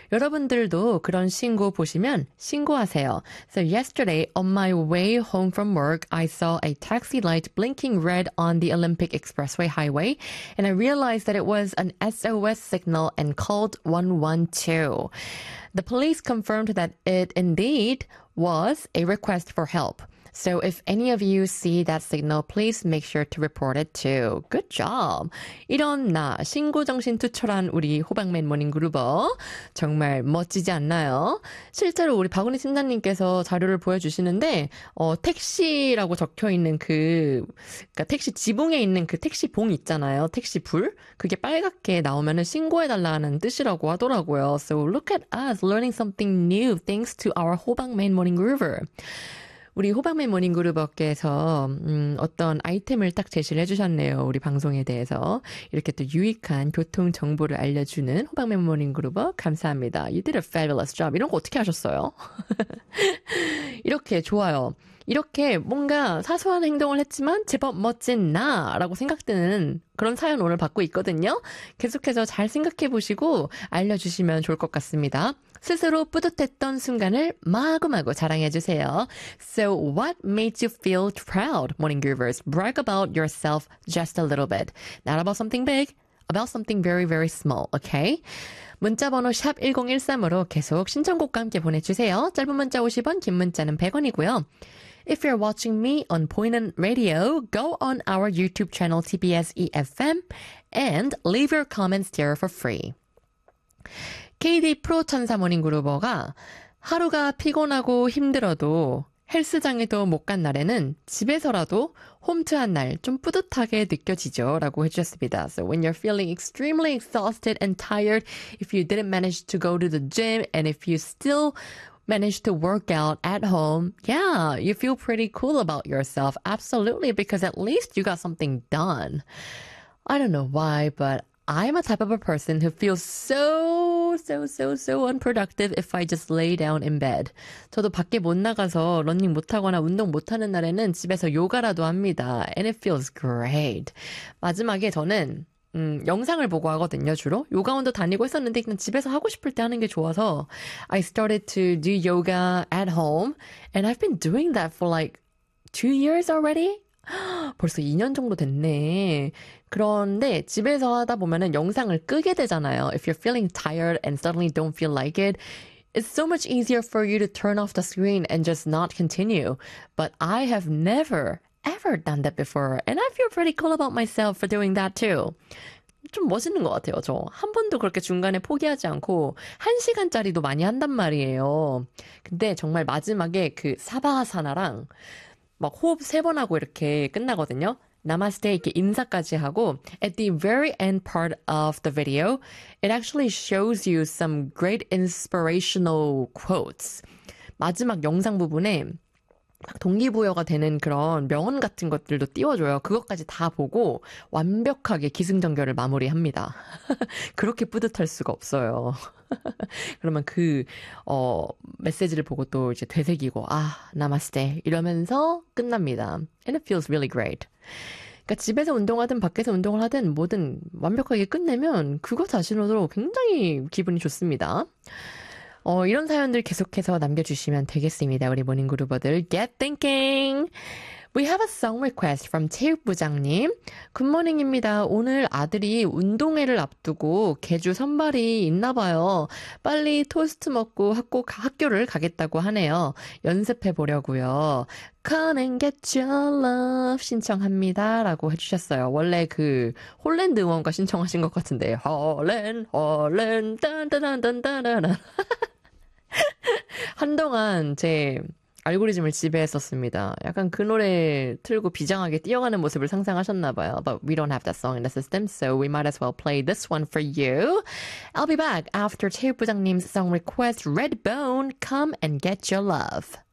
여러분들도 그런 신고 보시면 신고하세요. So yesterday, on my way home from work, I saw a taxi light blinking red on the Olympic Expressway highway, and I realized that it was an SOS signal and called 112. The police confirmed that it indeed was a request for help. So if any of you see that signal, please make sure to report it too. Good job. 이런 신고정신 투철한 우리 호박맨 모닝그루버. 정말 멋지지 않나요? 실제로 우리 박은희 팀장님께서 자료를 보여주시는데, 택시라고 적혀있는 그러니까 택시 지붕에 있는 그 택시 봉 있잖아요. 택시 불. 그게 빨갛게 나오면은 신고해달라는 뜻이라고 하더라고요. So look at us learning something new thanks to our 호박맨 모닝그루버. 우리 호박맨 모닝그루버께서 어떤 아이템을 딱 제시를 해주셨네요. 우리 방송에 대해서. 이렇게 또 유익한 교통 정보를 알려주는 호박맨 모닝그루버 감사합니다. You did a fabulous job. 이런 거 어떻게 하셨어요? 이렇게 좋아요. 이렇게 뭔가 사소한 행동을 했지만 제법 멋진 나라고 생각되는 그런 사연 오늘 받고 있거든요. 계속해서 잘 생각해 보시고 알려주시면 좋을 것 같습니다. 스스로 뿌듯했던 순간을 마구마구 자랑해 주세요. So what made you feel proud, Morning Groovers? Brag about yourself just a little bit. Not about something big, about something very, very small, okay? 문자번호 샵 1013으로 계속 신청곡과 함께 보내주세요. 짧은 문자 50원, 긴 문자는 100원이고요. If you're watching me on Boinan Radio, go on our YouTube channel TBS EFM and leave your comments there for free. KD 프로 천사 모닝그루버가 하루가 피곤하고 힘들어도 헬스장에도 못 간 날에는 집에서라도 홈트한 날 좀 뿌듯하게 느껴지죠 라고 해주셨습니다. So when you're feeling extremely exhausted and tired, if you didn't manage to go to the gym and if you still manage to work out at home, yeah, you feel pretty cool about yourself. Absolutely, because at least you got something done. I don't know why, but I'm a type of a person who feels so unproductive if I just lay down in bed. 저도 밖에 못 나가서 러닝 못 하거나 운동 못 하는 날에는 집에서 요가라도 합니다. And it feels great. 마지막에 저는 영상을 보고 하거든요, 주로. 요가원도 다니고 했었는데 그냥 집에서 하고 싶을 때 하는 게 좋아서 I started to do yoga at home and I've been doing that for like 2 years already. 벌써 2년 정도 됐네. 그런데 집에서 하다 보면은 영상을 끄게 되잖아요. If you're feeling tired and suddenly don't feel like it, it's so much easier for you to turn off the screen and just not continue. But I have never, ever done that before. And I feel pretty cool about myself for doing that too. 좀 멋있는 것 같아요, 저. 한 번도 그렇게 중간에 포기하지 않고 1시간짜리도 많이 한단 말이에요. 근데 정말 마지막에 그 사바하사나랑 막 호흡 3번 하고 이렇게 끝나거든요. 나마스테 이렇게 인사까지 하고 at the very end part of the video, it actually shows you some great inspirational quotes. 마지막 영상 부분에 막 동기부여가 되는 그런 명언 같은 것들도 띄워줘요. 그것까지 다 보고 완벽하게 기승전결을 마무리합니다. 그렇게 뿌듯할 수가 없어요. 그러면 메시지를 보고 또 이제 되새기고, 나마스테 이러면서 끝납니다. And it feels really great. 그러니까 집에서 운동하든 밖에서 운동을 하든 뭐든 완벽하게 끝내면 그거 자신으로 굉장히 기분이 좋습니다. 이런 사연들 계속해서 남겨주시면 되겠습니다. 우리 모닝그루버들. Get thinking! We have a song request from 체육부장님. 굿모닝입니다. 오늘 아들이 운동회를 앞두고 개주 선발이 있나 봐요. 빨리 토스트 먹고 학교를 가겠다고 하네요. 연습해 보려고요. Come and get your love 신청합니다. 라고 해주셨어요. 원래 그 홀랜드 응원가 신청하신 것 같은데. 홀랜드 딴따단딴따단 한동안 제 알고리즘을 지배했었습니다. 약간 그 노래 틀고 비장하게 뛰어가는 모습을 상상하셨나 봐요. But we don't have that song in the system, so we might as well play this one for you. I'll be back after 체육부장님's song request, Redbone, Come and Get Your Love.